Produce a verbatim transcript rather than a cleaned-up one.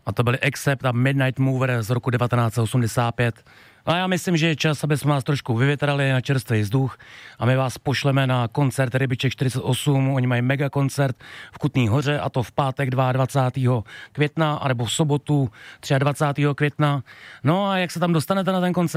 A to byly Accept a Midnight Mover z roku devatenáct set osmdesát pět. A já myslím, že je čas, aby jsme vás trošku vyvětrali na čerstvý vzduch a my vás pošleme na koncert Rybiček čtyřicet osm. Oni mají mega koncert v Kutný Hoře a to v pátek dvacátého druhého května anebo v sobotu dvacátého třetího května. No a jak se tam dostanete na ten koncert?